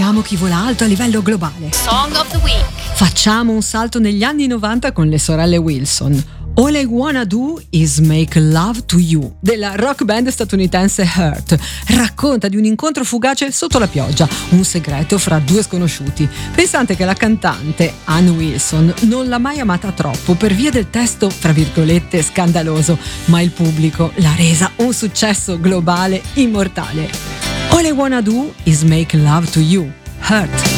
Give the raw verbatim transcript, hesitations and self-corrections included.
Scopriamo chi vola alto a livello globale. Song of the Week. Facciamo un salto negli anni novanta con le sorelle Wilson. All I Wanna Do Is Make Love to You della rock band statunitense Hurt racconta di un incontro fugace sotto la pioggia, un segreto fra due sconosciuti. Pensate che la cantante Ann Wilson non l'ha mai amata troppo per via del testo fra virgolette scandaloso, ma il pubblico l'ha resa un successo globale immortale. All I Wanna Do Is Make Love to You, Hurt.